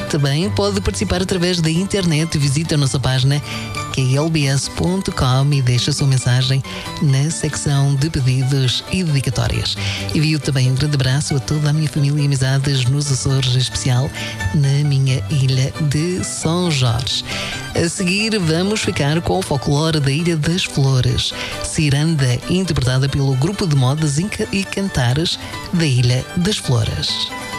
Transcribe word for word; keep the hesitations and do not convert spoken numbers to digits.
Também pode participar através da internet. Visita a nossa página que é l b s ponto com e deixa a sua mensagem na secção de pedidos e dedicatórias. Envio também um grande abraço a toda a minha família e amizades nos Açores, em especial na minha ilha de São Jorge. A seguir vamos ficar com o folclore da Ilha das Flores, Ciranda, interpretada pelo grupo de modas e cantares da Ilha das Flores.